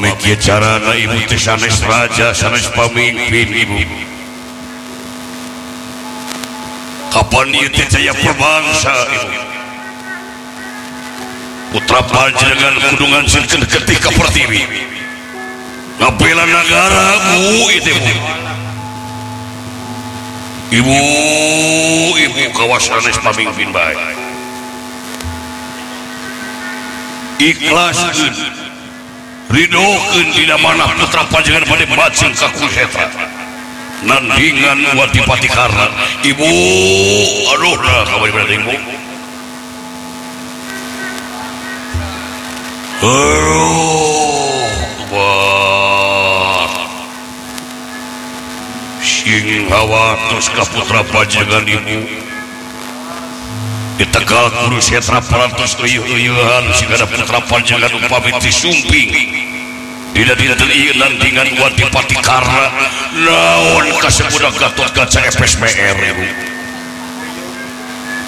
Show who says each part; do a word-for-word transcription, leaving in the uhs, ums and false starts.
Speaker 1: upami kieu carana ibu teh sanes raja sanes pamimpin ibu kapan ieu teh jaya perbangsa ibu putra panjenengan kudu ngansieun ketika pertiwi ngabela negara bu itu ibu ibu ibu kawasan pamimpin baik ikhlaskeun ridokeun dina mana putra panjenengan bade majeng ka Kusetra nandingan Wadipati Karna ibu aduh lah kabar berada ibu aduh wah sing hawatos ka putra panjenengan ibu di Tegal Kurusetra parantos uyuh-uyuhan sigana putra panjenengan upami disumping dina dinten ieu nandingan Wadipati Karna naon kasebut Gatot Kaca F S B R ibu